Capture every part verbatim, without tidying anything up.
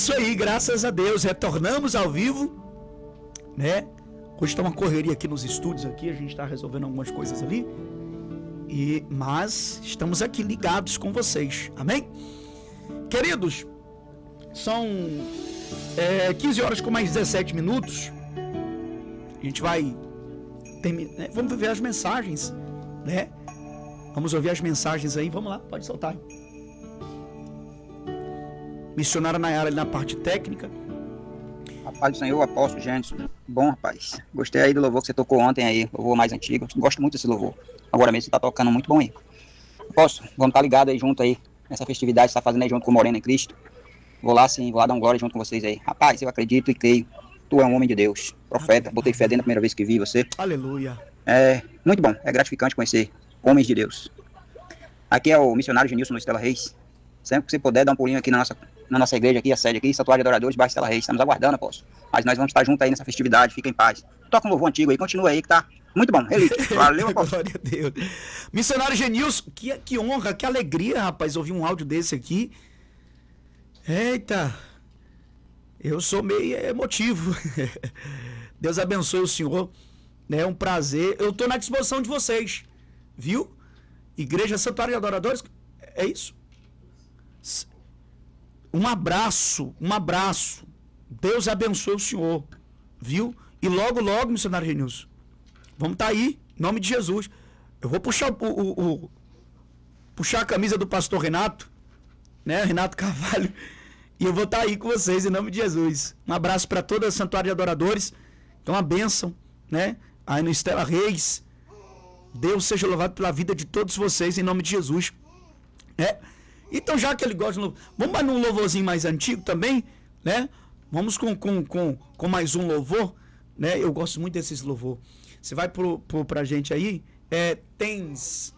Isso aí, graças a Deus, retornamos ao vivo, né? Hoje está uma correria aqui nos estúdios aqui, a gente está resolvendo algumas coisas ali, e, mas estamos aqui ligados com vocês, amém? Queridos, são é, quinze horas com mais dezessete minutos, a gente vai terminar, né? Vamos ver as mensagens, né? Vamos ouvir as mensagens aí, vamos lá, pode soltar. Missionária Nayara ali na parte técnica. A paz do Senhor, apóstolo Gênesis. Bom, rapaz. Gostei aí do louvor que você tocou ontem aí, louvor mais antigo. Gosto muito desse louvor. Agora mesmo você tá tocando muito bom aí. Apóstolo, vamos estar tá ligados aí junto aí, nessa festividade que você tá fazendo aí junto com o Moreno em Cristo. Vou lá sim, vou lá dar um glória junto com vocês aí. Rapaz, eu acredito e creio. Tu é um homem de Deus, profeta. Botei fé dentro da primeira vez que vi você. Aleluia. É muito bom, é gratificante conhecer homens de Deus. Aqui é o missionário Genilson no Estela Reis. Sempre que você puder, dar um pulinho aqui na nossa, na nossa igreja, aqui, a sede aqui, Santuário de Adoradores, bairro Estela Reis. Estamos aguardando, apóstolo. Mas nós vamos estar juntos aí nessa festividade, fica em paz. Toca um louvor antigo aí, continua aí que tá muito bom. Relíquia. Valeu, apóstolo. Glória a Deus. Missionário Genilson, que, que honra, que alegria, rapaz, ouvir um áudio desse aqui. Eita, eu sou meio emotivo. Deus abençoe o senhor, é um prazer. Eu tô na disposição de vocês, viu? Igreja Santuário de Adoradores, é isso? Um abraço, um abraço. Deus abençoe o senhor, viu? E logo, logo, missionário Genilson, vamos estar tá aí, em nome de Jesus. Eu vou puxar o, o, o puxar a camisa do pastor Renato, né, Renato Carvalho, e eu vou estar tá aí com vocês, em nome de Jesus. Um abraço para toda a Santuário de Adoradores, então uma bênção, né, aí no Estela Reis. Deus seja louvado pela vida de todos vocês, em nome de Jesus. É. Então, já que ele gosta de louvor, vamos mais num louvorzinho mais antigo também, né? Vamos com, com, com, com mais um louvor, né? Eu gosto muito desses louvor. Você vai pro, pro, pra gente aí, é, tens...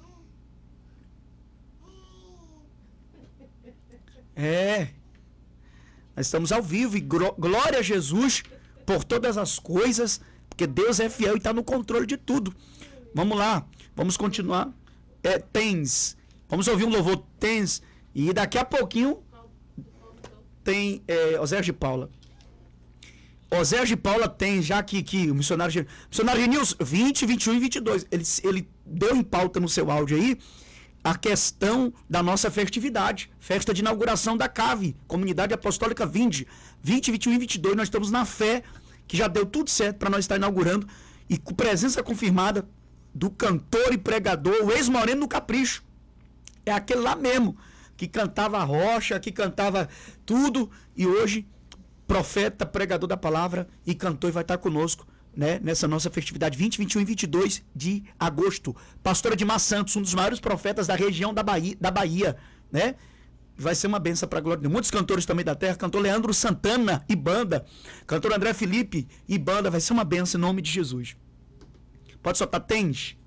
É, nós estamos ao vivo e glória a Jesus por todas as coisas, porque Deus é fiel e está no controle de tudo. Vamos lá, vamos continuar. É, tens, vamos ouvir um louvor, tens, e daqui a pouquinho tem é, Oséias de Paula. Oséias de Paula tem, já que, que o missionário, missionário Genilson, vinte, vinte e um e vinte e dois, ele, ele deu em pauta no seu áudio aí a questão da nossa festividade, festa de inauguração da C A V, Comunidade Apostólica Vinde, vinte, vinte e um e vinte e dois, nós estamos na fé, que já deu tudo certo para nós estar inaugurando, e com presença confirmada do cantor e pregador, o ex-moreno do Capricho, é aquele lá mesmo, que cantava a rocha, que cantava tudo, e hoje, profeta, pregador da palavra, e cantor, e vai estar conosco, né, nessa nossa festividade vinte, vinte e um e vinte e dois de agosto. Pastora Edmar Santos, um dos maiores profetas da região da Bahia, da Bahia, né? Vai ser uma benção para a glória de Deus. Muitos cantores também da terra, cantor Leandro Santana e banda, cantor André Felipe e banda, vai ser uma benção em nome de Jesus. Pode soltar, tens?